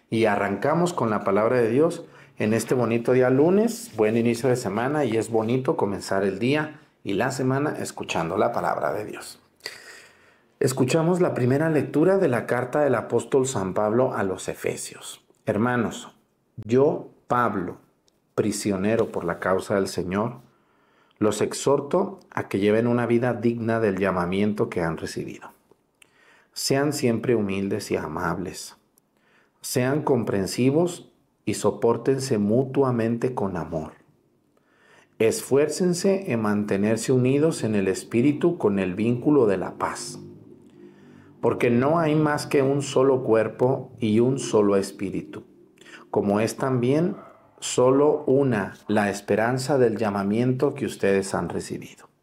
Y arrancamos con la palabra de Dios en este bonito día lunes, buen inicio de semana, y es bonito comenzar el día y la semana escuchando la palabra de Dios. Escuchamos la primera lectura de la carta del apóstol San Pablo a los Efesios. Hermanos, yo, Pablo, prisionero por la causa del Señor, los exhorto a que lleven una vida digna del llamamiento que han recibido. Sean siempre humildes y amables. Sean comprensivos y sopórtense mutuamente con amor. Esfuércense en mantenerse unidos en el espíritu con el vínculo de la paz. Porque no hay más que un solo cuerpo y un solo espíritu, como es también solo una la esperanza del llamamiento que ustedes han recibido.